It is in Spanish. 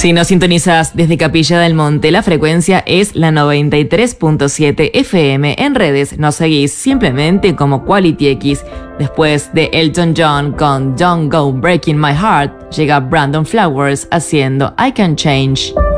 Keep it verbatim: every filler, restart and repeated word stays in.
Si nos sintonizas desde Capilla del Monte, la frecuencia es la noventa y tres punto siete F M. En redes nos seguís simplemente como Quality X. Después de Elton John con Don't Go Breaking My Heart, llega Brandon Flowers haciendo I Can Change.